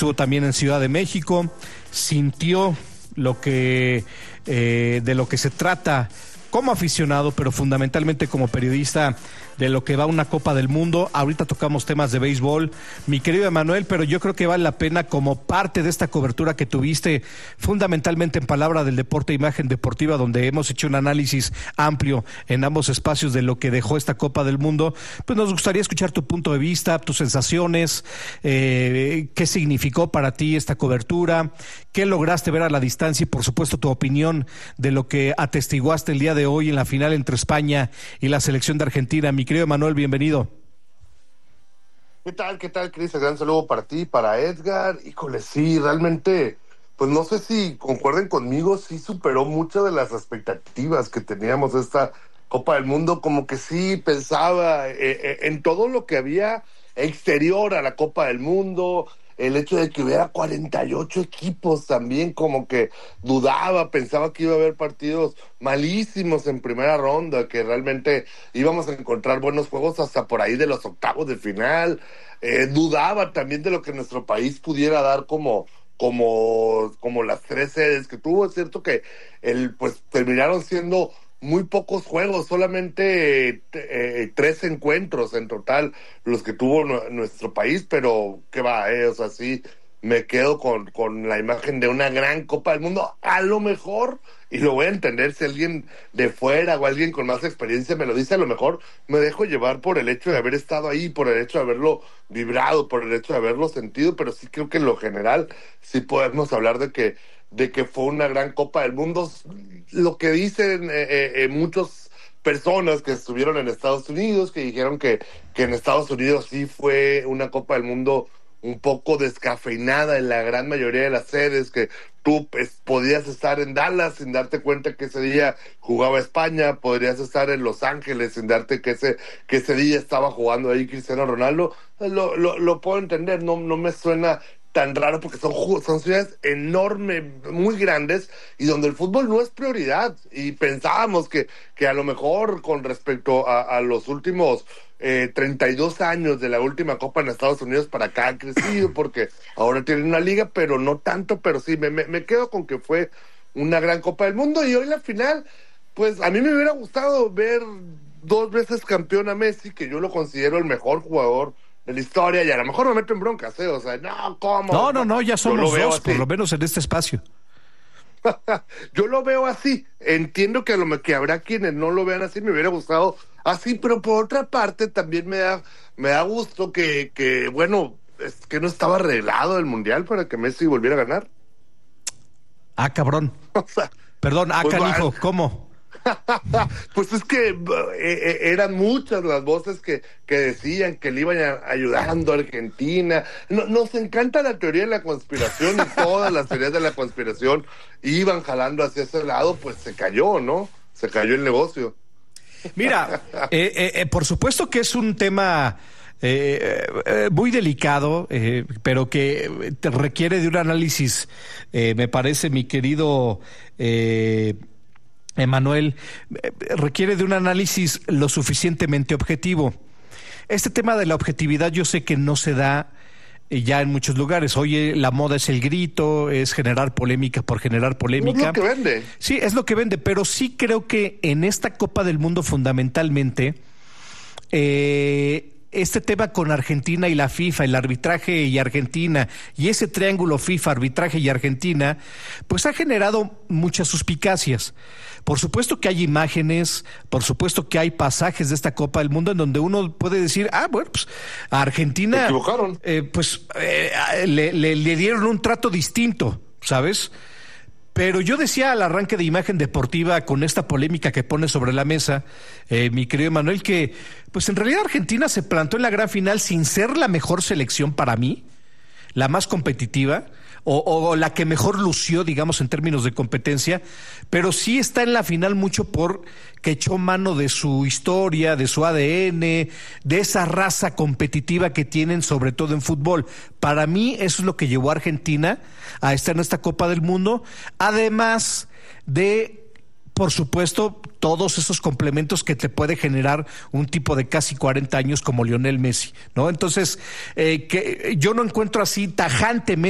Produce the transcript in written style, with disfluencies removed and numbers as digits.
estuvo también en Ciudad de México, sintió lo que de lo que se trata como aficionado, pero fundamentalmente como periodista, de lo que va una Copa del Mundo. Ahorita tocamos temas de béisbol, mi querido Emanuel, pero yo creo que vale la pena, como parte de esta cobertura que tuviste, fundamentalmente en Palabra del Deporte, Imagen Deportiva, donde hemos hecho un análisis amplio en ambos espacios de lo que dejó esta Copa del Mundo, pues nos gustaría escuchar tu punto de vista, tus sensaciones, qué significó para ti esta cobertura, qué lograste ver a la distancia y, por supuesto, tu opinión de lo que atestiguaste el día de hoy en la final entre España y la selección de Argentina. Mi querido Manuel, bienvenido. ¿Qué tal, Cris? Gran saludo para ti, para Edgar. Híjole, sí, realmente, pues no sé si concuerden conmigo, sí superó muchas de las expectativas que teníamos de esta Copa del Mundo. Como que sí pensaba en todo lo que había exterior a la Copa del Mundo, el hecho de que hubiera 48 equipos también, como que dudaba, pensaba que iba a haber partidos malísimos en primera ronda, que realmente íbamos a encontrar buenos juegos hasta por ahí de los octavos de final. Dudaba también de lo que nuestro país pudiera dar como las 3 sedes que tuvo. Es cierto que pues terminaron siendo muy pocos juegos, solamente 3 encuentros en total los que tuvo nuestro país, pero qué va, o sea, sí me quedo con la imagen de una gran Copa del Mundo. A lo mejor, y lo voy a entender si alguien de fuera o alguien con más experiencia me lo dice, a lo mejor me dejo llevar por el hecho de haber estado ahí, por el hecho de haberlo vibrado, por el hecho de haberlo sentido, pero sí creo que en lo general sí podemos hablar de que fue una gran Copa del Mundo. Lo que dicen muchas personas que estuvieron en Estados Unidos, que dijeron que en Estados Unidos sí fue una Copa del Mundo un poco descafeinada en la gran mayoría de las sedes, que tú podías estar en Dallas sin darte cuenta que ese día jugaba España, podrías estar en Los Ángeles sin darte que ese día estaba jugando ahí Cristiano Ronaldo. Lo puedo entender, no me suena tan raro, porque son ciudades enormes, muy grandes, y donde el fútbol no es prioridad. Y pensábamos que a lo mejor con respecto a los últimos 32 años de la última Copa en Estados Unidos para acá han crecido, porque ahora tienen una liga, pero no tanto. Pero sí, me quedo con que fue una gran Copa del Mundo. Y hoy la final, pues a mí me hubiera gustado ver 2 veces campeón a Messi, que yo lo considero el mejor jugador de la historia, y a lo mejor me meto en broncas, o sea, no, ¿cómo? No, ya somos 2, por lo menos en este espacio. Yo lo veo así, entiendo que que habrá quienes no lo vean así, me hubiera gustado así, pero por otra parte también me da gusto que bueno, es que no estaba arreglado el Mundial para que Messi volviera a ganar. Ah, cabrón. O sea, perdón, pues, canijo, ¿cómo? Pues es que eran muchas las voces que decían que le iban ayudando a Argentina. Nos encanta la teoría de la conspiración, y todas las teorías de la conspiración iban jalando hacia ese lado. Pues se cayó, ¿no? Se cayó el negocio. Mira, por supuesto que es un tema muy delicado, pero que te requiere de un análisis, me parece, mi querido Emanuel, requiere de un análisis lo suficientemente objetivo. Este tema de la objetividad yo sé que no se da ya en muchos lugares. Oye, la moda es el grito, es generar polémica por generar polémica. Es lo que vende. Sí, es lo que vende, pero sí creo que en esta Copa del Mundo fundamentalmente este tema con Argentina y la FIFA, el arbitraje y Argentina, y ese triángulo FIFA, arbitraje y Argentina, pues ha generado muchas suspicacias. Por supuesto que hay imágenes, por supuesto que hay pasajes de esta Copa del Mundo en donde uno puede decir, bueno, pues a Argentina se equivocaron. Le dieron un trato distinto, ¿sabes? Pero yo decía al arranque de Imagen Deportiva, con esta polémica que pone sobre la mesa, mi querido Emanuel, que pues en realidad Argentina se plantó en la gran final sin ser la mejor selección para mí, la más competitiva, o la que mejor lució, digamos, en términos de competencia, pero sí está en la final mucho por que echó mano de su historia, de su ADN, de esa raza competitiva que tienen, sobre todo en fútbol. Para mí eso es lo que llevó a Argentina a estar en esta Copa del Mundo, además de, por supuesto, todos esos complementos que te puede generar un tipo de casi 40 años como Lionel Messi, ¿no? Entonces, que yo no encuentro así tajantemente